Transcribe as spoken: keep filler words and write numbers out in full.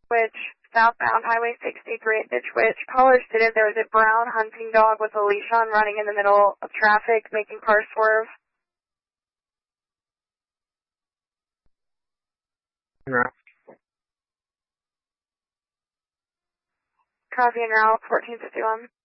Which, southbound Highway sixty-three at Ditch Witch. Caller stated there was a brown hunting dog with a leash on running in the middle of traffic, making cars swerve. Route. Copy en route, fourteen fifty-one.